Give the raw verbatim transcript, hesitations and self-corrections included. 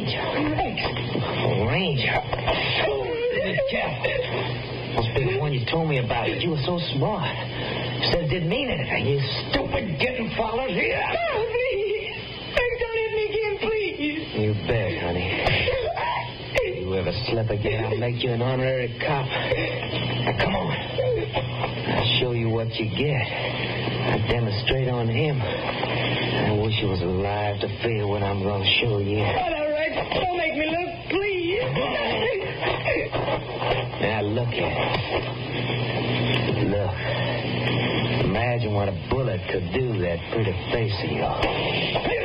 Ranger. Ranger. Be careful. Must be the one you told me about. You were so smart. You said it didn't mean anything. You stupid getting followed here. No, please. Don't hit me again, please. You bet, honey. If you ever slip again, I'll make you an honorary cop. Now, come on. I'll show you what you get. I'll demonstrate on him. I wish he was alive to feel what I'm going to show you. All right. Don't make me look, please. Now, look at it. Look. Imagine what a bullet could do to that pretty face of yours.